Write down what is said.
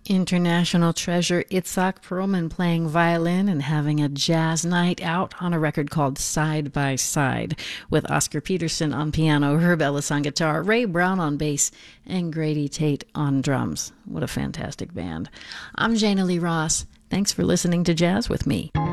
International treasure Itzhak Perlman playing violin and having a jazz night out on a record called Side by Side with Oscar Peterson on piano, Herb Ellis on guitar, Ray Brown on bass, and Grady Tate on drums. What a fantastic band. I'm Jana Lee Ross. Thanks for listening to Jazz with me.